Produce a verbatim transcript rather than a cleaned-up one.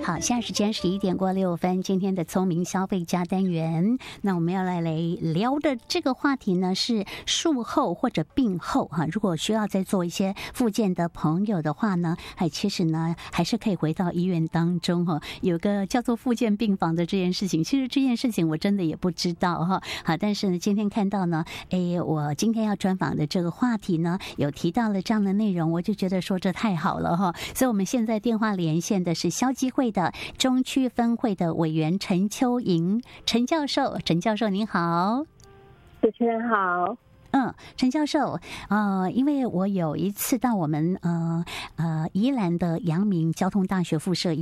好，现在时间十一点过六分，今天的聪明消费家单元，那我们要来来聊的这个话题呢是术后或者病后哈、啊，如果需要再做一些复健的朋友的话呢，哎，其实呢还是可以回到医院当中哈、啊，有个叫做复健病房的这件事情，其实这件事情我真的也不知道哈，好，但是呢今天看到呢，哎，我今天要专访的这个话题呢，有提到了这样的内容，我就觉得说这太好了哈，所以我们现在电话连线的是消基会的中区分会的委员陈秋莹陈教授，陈教授您好。 主持人好。 嗯，陈教授，呃，因为我有一次到我们呃呃宜兰的阳明交通大学附设